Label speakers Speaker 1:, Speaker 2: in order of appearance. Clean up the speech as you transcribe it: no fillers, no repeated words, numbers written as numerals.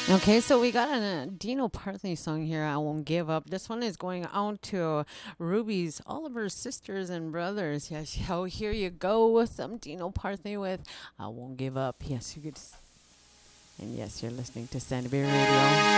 Speaker 1: Okay, so we got a Dino Parthy song here. I won't give up. This one is going out to Ruby's, all of her sisters and brothers. Yes, oh, here you go with some Dino Parthy with I won't give up. Yes, you could. And yes, you're listening to Sandy Bay Radio.